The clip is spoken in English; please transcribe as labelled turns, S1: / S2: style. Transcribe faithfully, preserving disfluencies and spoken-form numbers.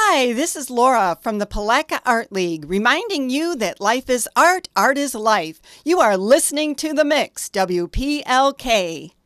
S1: Hi, this is Laura from the Palaca Art League, reminding you that life is art, art is life. You are listening to The Mix, W P L K.